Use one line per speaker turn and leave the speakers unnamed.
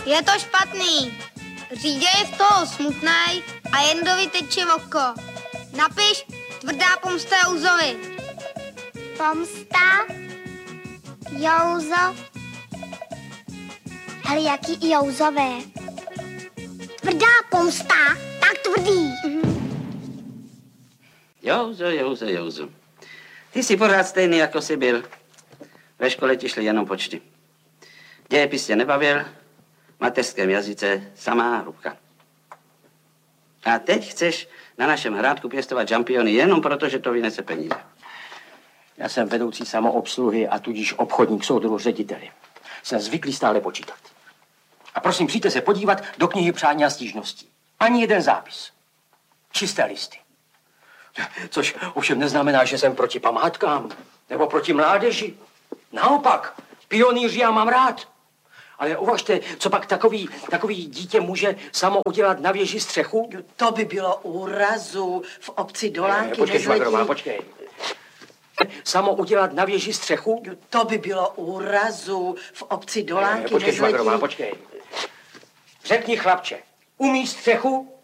Je to špatný. Řídě je z toho smutnej a Jendovi teče oko. Napiš tvrdá pomsta Jouzovi.
Pomsta? Jouzo? Hele, jaký Jouzové? Tvrdá pomsta? Tak tvrdý.
Jouzo. Ty jsi pořád stejný, jako jsi byl. Ve škole ti šly jenom počty. Dějepis tě nebavil, v mateřském jazyce samá hrubka. A teď chceš na našem hrádku pěstovat žampiony jenom proto, že to vynese peníze.
Já jsem vedoucí samoobsluhy a tudíž obchodník soudruhu řediteli. Jsem zvyklý stále počítat. A prosím, přijďte se podívat do knihy přání a stížností. Ani jeden zápis. Čisté listy. Což ovšem neznamená, že jsem proti památkám nebo proti mládeži. Naopak, pionýři já mám rád. Ale uvažte, co pak takový dítě může samo udělat na věži střechu?
To by bylo úrazu v obci Dolánky.
Počkej, Švagrová, počkej. Samo udělat na věži střechu?
To by bylo úrazu v obci Dolánky.
Počkej, Švagrová, počkej. Řekni, chlapče, umíš střechu?